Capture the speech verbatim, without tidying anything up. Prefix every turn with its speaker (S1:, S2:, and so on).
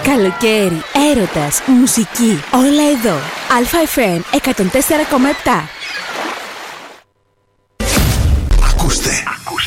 S1: Καλοκαίρι, έρωτας, μουσική, όλα εδώ. Α-Φ-Εμ εκατόν τέσσερα κόμμα επτά.
S2: Ακούστε.